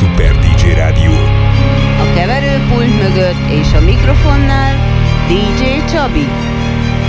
Super DJ Rádió. A keverőpult mögött és a mikrofonnál DJ Csabi.